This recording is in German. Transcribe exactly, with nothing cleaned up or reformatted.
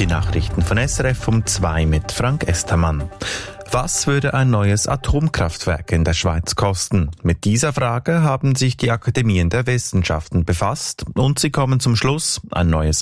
Die Nachrichten von S R F um zwei mit Frank Estermann. Was würde ein neues Atomkraftwerk in der Schweiz kosten? Mit dieser Frage haben sich die Akademien der Wissenschaften befasst und sie kommen zum Schluss, ein neues